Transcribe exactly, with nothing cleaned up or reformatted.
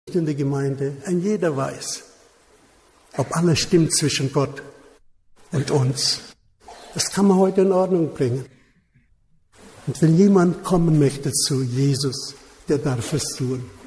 in der Gemeinde, ein jeder weiß, ob alles stimmt zwischen Gott und uns. Das kann man heute in Ordnung bringen. Und wenn jemand kommen möchte zu Jesus, der darf es tun.